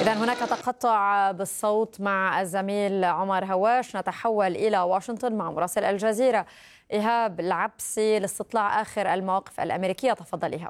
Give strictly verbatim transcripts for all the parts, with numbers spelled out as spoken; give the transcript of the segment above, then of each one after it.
إذا هناك تقطع بالصوت مع الزميل عمر هواش. نتحول إلى واشنطن مع مراسل الجزيرة إيهاب العبسي لاستطلاع آخر المواقف الأمريكية. تفضل إيهاب.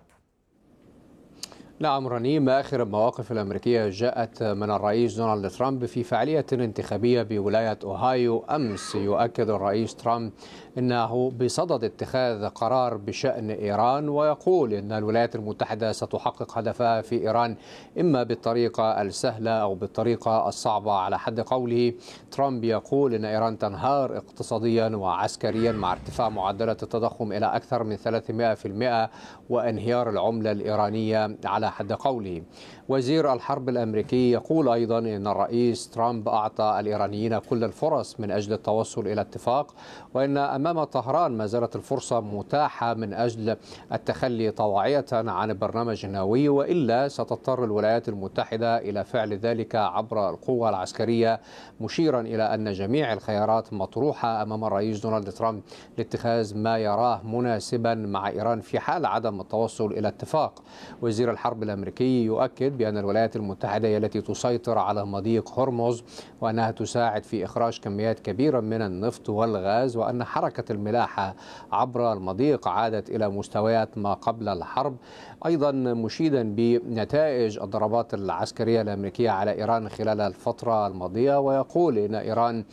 نعم رنيم، آخر المواقف الأمريكية جاءت من الرئيس دونالد ترامب في فعالية انتخابية بولاية أوهايو أمس. يؤكد الرئيس ترامب أنه بصدد اتخاذ قرار بشأن إيران، ويقول أن الولايات المتحدة ستحقق هدفها في إيران إما بالطريقة السهلة أو بالطريقة الصعبة. على حد قوله، ترامب يقول أن إيران تنهار اقتصاديا وعسكريا مع ارتفاع معدلات التضخم إلى أكثر من ثلاثمائة بالمئة وانهيار العملة الإيرانية على حد قوله. وزير الحرب الأمريكي يقول أيضا أن الرئيس ترامب أعطى الإيرانيين كل الفرص من أجل التوصل إلى اتفاق، وأن أمام طهران ما زالت الفرصة متاحة من أجل التخلي طواعية عن البرنامج النووي، وإلا ستضطر الولايات المتحدة إلى فعل ذلك عبر القوة العسكرية، مشيرا إلى أن جميع الخيارات مطروحة أمام الرئيس دونالد ترامب لاتخاذ ما يراه مناسبا مع إيران في حال عدم التوصل إلى اتفاق. وزير الحرب الأمريكي يؤكد بأن الولايات المتحدة هي التي تسيطر على مضيق هرمز، وأنها تساعد في إخراج كميات كبيرة من النفط والغاز، وأن حركة الملاحة عبر المضيق عادت إلى مستويات ما قبل الحرب. أيضا مشيدا بنتائج الضربات العسكرية الأمريكية على إيران خلال الفترة الماضية، ويقول إن إيران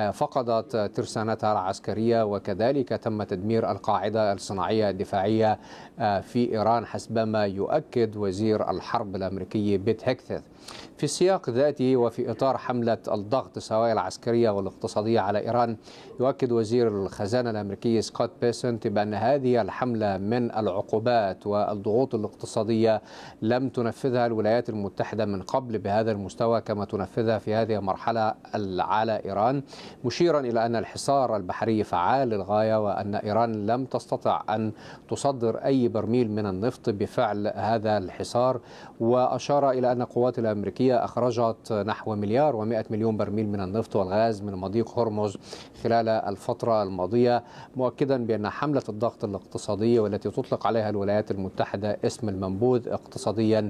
فقدت ترسانتها العسكرية، وكذلك تم تدمير القاعدة الصناعية الدفاعية في إيران حسبما يؤكد وزير الحرب الأمريكي بيت هيكث. في السياق ذاته وفي إطار حملة الضغط سواء العسكرية والاقتصادية على إيران، يؤكد وزير الخزانة الأمريكي سكوت بيسنت بأن هذه الحملة من العقوبات والضغوط الاقتصادية لم تنفذها الولايات المتحدة من قبل بهذا المستوى كما تنفذها في هذه المرحلة على إيران، مشيرا إلى أن الحصار البحري فعال للغاية، وأن إيران لم تستطع أن تصدر أي برميل من النفط بفعل هذا الحصار. وأشار إلى أن القوات الأمريكية أخرجت نحو مليار ومئة مليون برميل من النفط والغاز من مضيق هرمز خلال الفترة الماضية، مؤكدا بأن حملة الضغط الاقتصادي والتي تطلق عليها الولايات المتحدة اسم المنبوذ اقتصاديا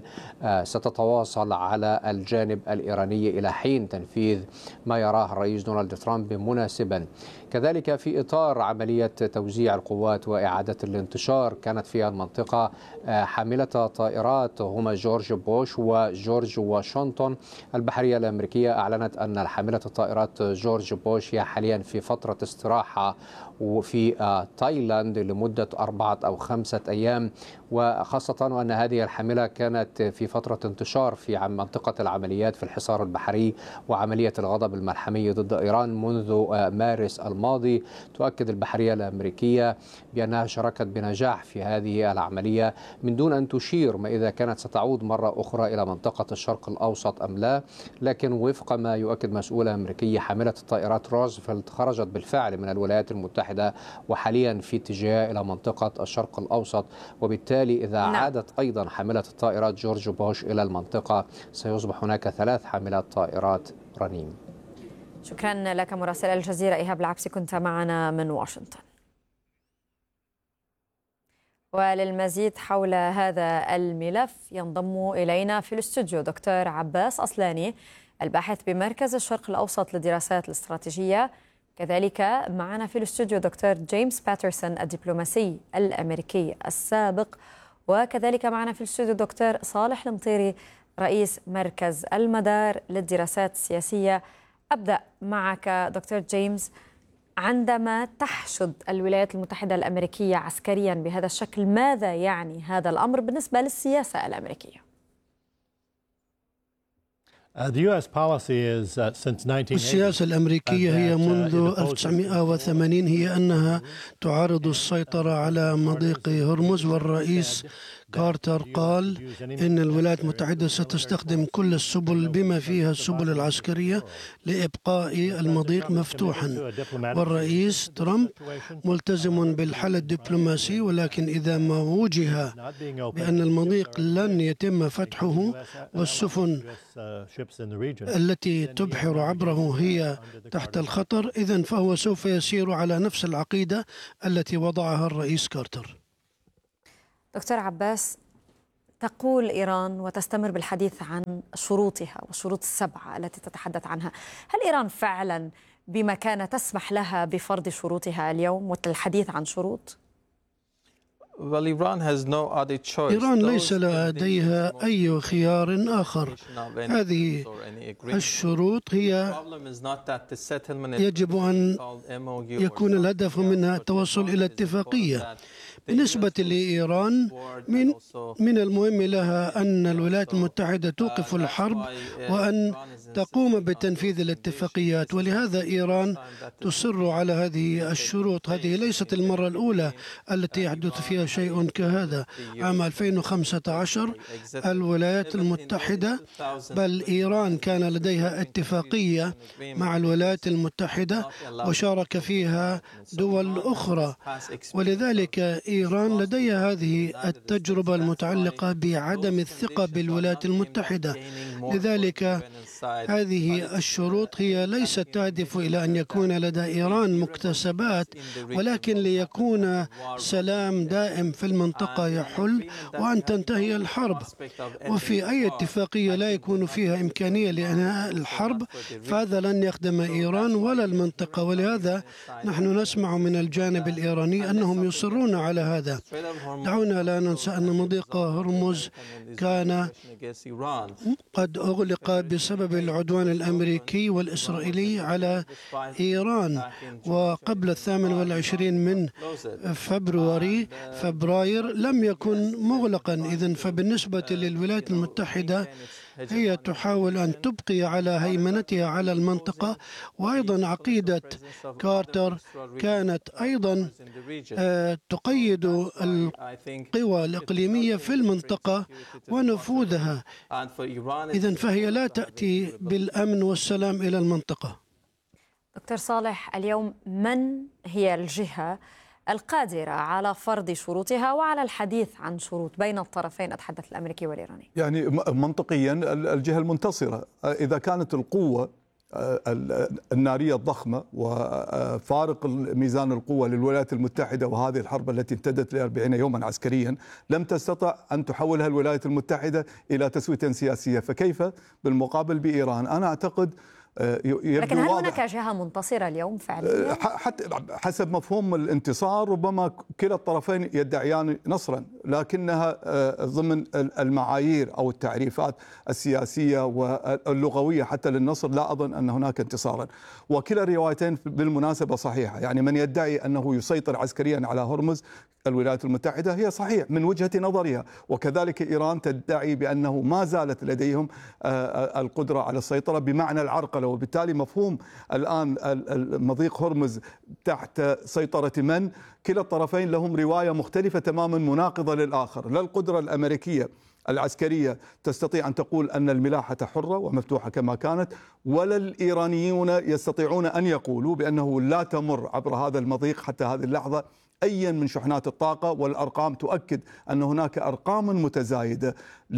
ستتواصل على الجانب الإيراني إلى حين تنفيذ ما يراه الرئيس دونالد ترامب مناسبا. كذلك في إطار عملية توزيع القوات وإعادة الانتشار، كانت في المنطقة حاملة طائرات هما جورج بوش وجورج واشنطن. البحرية الأمريكية أعلنت أن حاملة الطائرات جورج بوش هي حاليا في فترة استراحة وفي تايلاند لمدة أربعة أو خمسة أيام، وخاصة وأن هذه الحاملة كانت في فترة انتشار في منطقة العمليات في الحصار البحري وعملية الغضب الملحمي ضد إيران منذ مارس الماضي. تؤكد البحرية الأمريكية بأنها شاركت بنجاح في هذه العملية من دون أن تشير ما إذا كانت ستعود مرة أخرى إلى منطقة الشرق الأوسط أم لا، لكن وفق ما يؤكد مسؤول أمريكي، حاملة الطائرات روزفلت خرجت بالفعل من الولايات المتحدة وحاليا في اتجاه إلى منطقة الشرق الأوسط، وبالتالي إذا نعم. عادت أيضا حاملة الطائرات جورج بوش إلى المنطقة سيصبح هناك ثلاث حاملات طائرات. رنيم، شكرا لك مراسل الجزيرة إيهاب العبسي، كنت معنا من واشنطن. وللمزيد حول هذا الملف ينضم إلينا في الاستوديو دكتور عباس أصلاني، الباحث بمركز الشرق الأوسط للدراسات الاستراتيجية. كذلك معنا في الاستوديو دكتور جيمس باترسون الدبلوماسي الأمريكي السابق، وكذلك معنا في الاستوديو دكتور صالح المطيري رئيس مركز المدار للدراسات السياسية. أبدأ معك دكتور جيمس، عندما تحشد الولايات المتحدة الأمريكية عسكريا بهذا الشكل، ماذا يعني هذا الأمر بالنسبة للسياسة الأمريكية؟ السياسة الأمريكية هي منذ ألف وتسعمائة وثمانين هي أنها تعارض السيطرة على مضيق هرمز، والرئيس كارتر قال إن الولايات المتحدة ستستخدم كل السبل بما فيها السبل العسكرية لإبقاء المضيق مفتوحا، والرئيس ترامب ملتزم بالحل الدبلوماسي، ولكن إذا ما وجه بأن المضيق لن يتم فتحه والسفن التي تبحر عبره هي تحت الخطر، إذن فهو سوف يسير على نفس العقيدة التي وضعها الرئيس كارتر. دكتور عباس، تقول إيران وتستمر بالحديث عن شروطها والشروط السبعة التي تتحدث عنها، هل إيران فعلا بمكانة تسمح لها بفرض شروطها اليوم والحديث عن شروط؟ إيران ليس لديها أي خيار آخر. هذه الشروط هي يجب أن يكون الهدف منها التوصل إلى اتفاقية. بالنسبة لإيران من من المهم لها أن الولايات المتحدة توقف الحرب وأن تقوم بتنفيذ الاتفاقيات، ولهذا إيران تصر على هذه الشروط. هذه ليست المرة الأولى التي يحدث فيها شيء كهذا. عام ألفين وخمسة عشر الولايات المتحدة بل إيران كان لديها اتفاقية مع الولايات المتحدة وشارك فيها دول أخرى، ولذلك إيران لديها هذه التجربة المتعلقة بعدم الثقة بالولايات المتحدة. لذلك هذه الشروط هي ليست تهدف إلى أن يكون لدى إيران مكتسبات، ولكن ليكون سلام دائم في المنطقة يحل وأن تنتهي الحرب. وفي أي اتفاقية لا يكون فيها إمكانية لإنهاء الحرب فهذا لن يخدم إيران ولا المنطقة، ولهذا نحن نسمع من الجانب الإيراني أنهم يصرون على هذا. دعونا لا ننسى أن مضيق هرمز كان قد أغلق بسبب العدوان الأمريكي والإسرائيلي على إيران، وقبل الثامن والعشرين من فبراير فبراير لم يكن مغلقا. إذن فبالنسبة للولايات المتحدة هي تحاول أن تبقي على هيمنتها على المنطقة، وأيضا عقيدة كارتر كانت أيضا تقيد القوى الإقليمية في المنطقة ونفوذها. إذن فهي لا تأتي بالأمن والسلام إلى المنطقة. دكتور صالح، اليوم من هي الجهة القادرة على فرض شروطها وعلى الحديث عن شروط بين الطرفين، أتحدث الأمريكي والإيراني؟ يعني منطقيا الجهة المنتصرة. إذا كانت القوة النارية الضخمة وفارق ميزان القوة للولايات المتحدة، وهذه الحرب التي امتدت لأربعين يوما عسكريا لم تستطع أن تحولها الولايات المتحدة إلى تسوية سياسية، فكيف بالمقابل بإيران؟ أنا أعتقد لكن هل هناك جهة منتصرة اليوم فعليا؟ حتى حسب مفهوم الانتصار ربما كلا الطرفين يدعيان نصرا، لكنها ضمن المعايير أو التعريفات السياسية واللغوية حتى للنصر لا أظن أن هناك انتصارا. وكلا الروايتين بالمناسبة صحيحة. يعني من يدعي أنه يسيطر عسكريا على هرمز الولايات المتحدة هي صحيح من وجهة نظرها، وكذلك إيران تدعي بأنه ما زالت لديهم القدرة على السيطرة بمعنى العرقلة، وبالتالي مفهوم الآن مضيق هرمز تحت سيطرة من؟ كلا الطرفين لهم رواية مختلفة تماما مناقضة للآخر. لا القدرة الأمريكية العسكرية تستطيع أن تقول أن الملاحة حرة ومفتوحة كما كانت، ولا الإيرانيون يستطيعون أن يقولوا بأنه لا تمر عبر هذا المضيق حتى هذه اللحظة أي من شحنات الطاقة، والأرقام تؤكد أن هناك أرقام متزايدة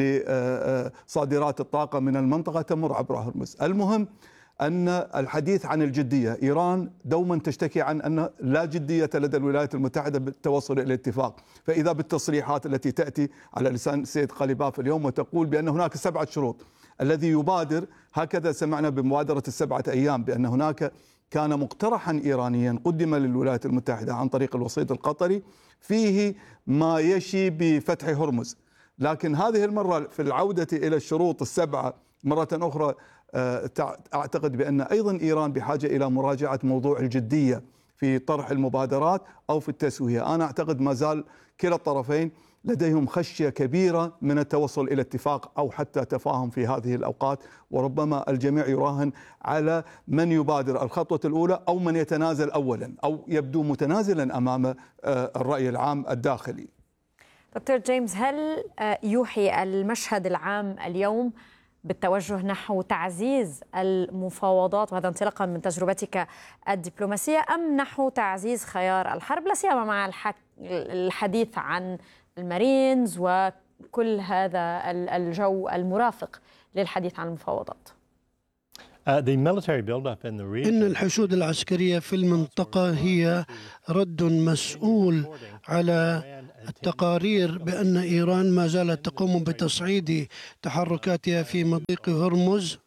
لصادرات الطاقة من المنطقة تمر عبر هرمز. المهم أن الحديث عن الجدية، إيران دوما تشتكي عن أن لا جدية لدى الولايات المتحدة بالتوصل إلى اتفاق، فإذا بالتصريحات التي تأتي على لسان سيد قليباف اليوم وتقول بأن هناك سبعة شروط، الذي يبادر هكذا سمعنا بمبادرة السبعة أيام بأن هناك كان مقترحا إيرانيا قدم للولايات المتحدة عن طريق الوسيط القطري فيه ما يشي بفتح هرمز، لكن هذه المرة في العودة إلى الشروط السبعة مرة أخرى أعتقد بأن أيضا إيران بحاجة إلى مراجعة موضوع الجدية في طرح المبادرات أو في التسوية. أنا أعتقد ما زال كلا الطرفين لديهم خشية كبيرة من التوصل إلى اتفاق أو حتى تفاهم في هذه الأوقات، وربما الجميع يراهن على من يبادر الخطوة الأولى أو من يتنازل أولا أو يبدو متنازلا أمام الرأي العام الداخلي. دكتور جيمس، هل يوحي المشهد العام اليوم بالتوجه نحو تعزيز المفاوضات، وهذا انطلاقا من تجربتك الدبلوماسية، أم نحو تعزيز خيار الحرب، لا سيما مع الحديث عن المارينز وكل هذا الجو المرافق للحديث عن المفاوضات؟ إن الحشود العسكرية في المنطقة هي رد مسؤول على التقارير بأن إيران ما زالت تقوم بتصعيد تحركاتها في مضيق هرمز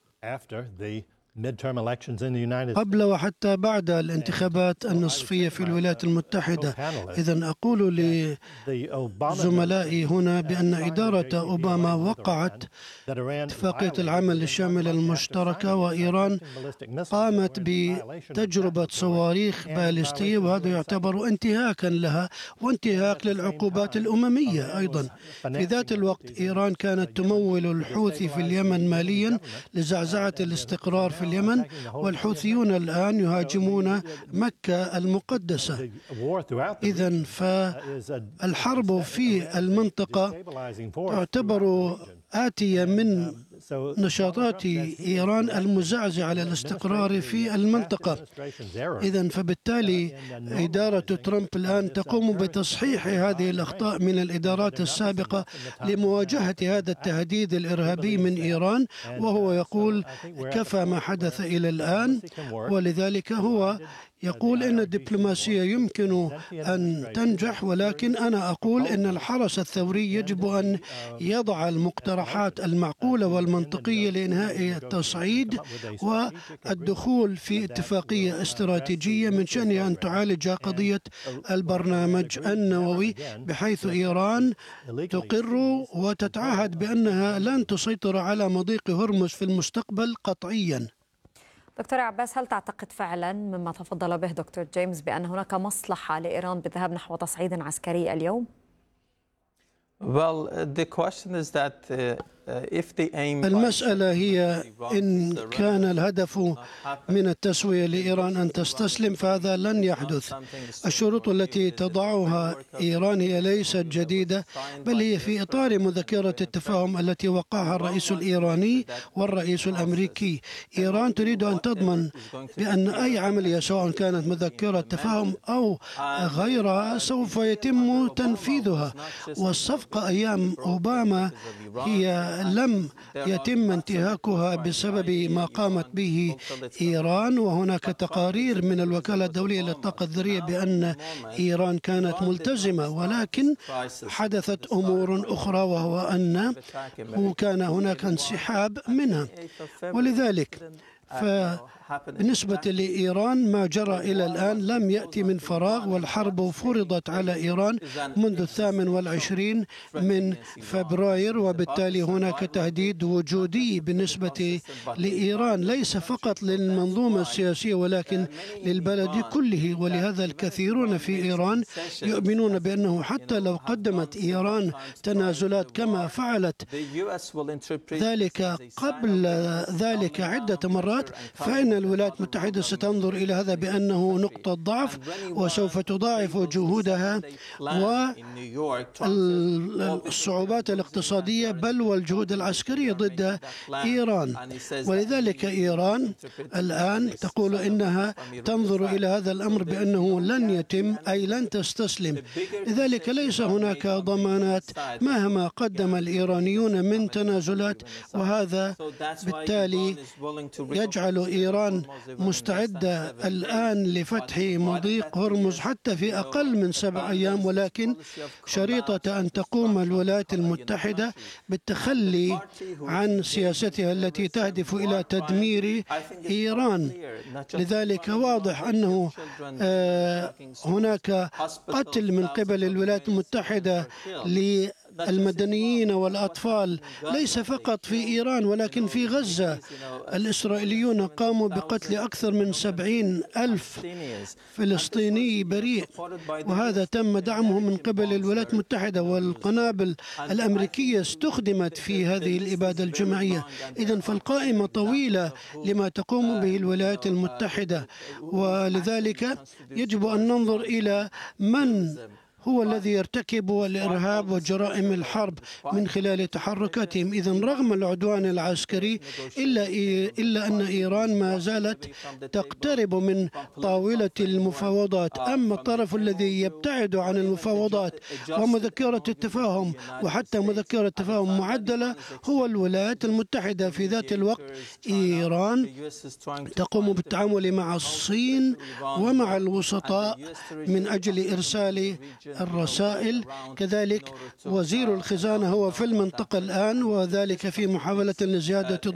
قبل وحتى بعد الانتخابات النصفية في الولايات المتحدة. إذن أقول لزملائي هنا بأن إدارة أوباما وقعت اتفاقية العمل الشاملة المشتركة، وإيران قامت بتجربة صواريخ باليستية، وهذا يعتبر انتهاكا لها وانتهاك للعقوبات الأممية أيضا. في ذات الوقت إيران كانت تمول الحوثي في اليمن ماليا لزعزعة الاستقرار في اليمن، والحوثيون الآن يهاجمون مكة المقدسة. إذن فالحرب في المنطقة تعتبر آتية من نشاطات إيران المزعزعة للاستقرار في المنطقة. إذن فبالتالي إدارة ترامب الآن تقوم بتصحيح هذه الأخطاء من الإدارات السابقة لمواجهة هذا التهديد الإرهابي من إيران، وهو يقول كفى ما حدث إلى الآن. ولذلك هو يقول إن الدبلوماسية يمكن أن تنجح، ولكن أنا أقول إن الحرس الثوري يجب أن يضع المقترحات المعقولة والمنطقية لإنهاء التصعيد والدخول في اتفاقية استراتيجية من شأنها أن تعالج قضية البرنامج النووي، بحيث إيران تقر وتتعهد بأنها لن تسيطر على مضيق هرمز في المستقبل قطعيا. دكتور عباس، هل تعتقد فعلا مما تفضل به دكتور جيمس بأن هناك مصلحة لإيران بالذهاب نحو تصعيد عسكري اليوم؟ Well, the question is that uh, المسألة هي إن كان الهدف من التسوية لإيران أن تستسلم فهذا لن يحدث. الشروط التي تضعها إيران هي ليست جديدة، بل هي في إطار مذكرة التفاهم التي وقعها الرئيس الإيراني والرئيس الأمريكي. إيران تريد أن تضمن بأن أي عملية سواء كانت مذكرة تفاهم أو غيرها سوف يتم تنفيذها. والصفقة أيام أوباما هي لم يتم انتهاكها بسبب ما قامت به إيران، وهناك تقارير من الوكالة الدولية للطاقة الذرية بأن إيران كانت ملتزمة، ولكن حدثت أمور أخرى وهو أن كان هناك انسحاب منها. ولذلك فبالنسبة لإيران ما جرى إلى الآن لم يأتي من فراغ، والحرب فرضت على إيران منذ الثامن والعشرين من فبراير، وبالتالي هناك تهديد وجودي بالنسبة لإيران ليس فقط للمنظومة السياسية ولكن للبلد كله. ولهذا الكثيرون في إيران يؤمنون بأنه حتى لو قدمت إيران تنازلات كما فعلت ذلك قبل ذلك عدة مرات، فإن الولايات المتحدة ستنظر إلى هذا بأنه نقطة ضعف وسوف تضاعف جهودها والصعوبات الاقتصادية بل والجهود العسكرية ضد إيران. ولذلك إيران الآن تقول إنها تنظر إلى هذا الأمر بأنه لن يتم، أي لن تستسلم. لذلك ليس هناك ضمانات مهما قدم الإيرانيون من تنازلات، وهذا بالتالي يجعل إيران مستعدة الآن لفتح مضيق هرمز حتى في أقل من سبع أيام، ولكن شريطة أن تقوم الولايات المتحدة بالتخلي عن سياستها التي تهدف إلى تدمير إيران. لذلك واضح أنه هناك قتل من قبل الولايات المتحدة ل المدنيين والأطفال ليس فقط في إيران ولكن في غزة. الإسرائيليون قاموا بقتل أكثر من سبعين ألف فلسطيني بريء، وهذا تم دعمه من قبل الولايات المتحدة، والقنابل الأمريكية استخدمت في هذه الإبادة الجماعية. إذن فالقائمة طويلة لما تقوم به الولايات المتحدة، ولذلك يجب أن ننظر إلى من هو الذي يرتكب الإرهاب وجرائم الحرب من خلال تحركاتهم. إذن رغم العدوان العسكري إلا إلا أن إيران ما زالت تقترب من طاولة المفاوضات. أما الطرف الذي يبتعد عن المفاوضات ومذكرة التفاهم وحتى مذكرة تفاهم معدلة هو الولايات المتحدة. في ذات الوقت إيران تقوم بالتعامل مع الصين ومع الوسطاء من أجل إرسال الرسائل. كذلك وزير الخزانة هو في المنطقة الآن، وذلك في محاولة لزيادة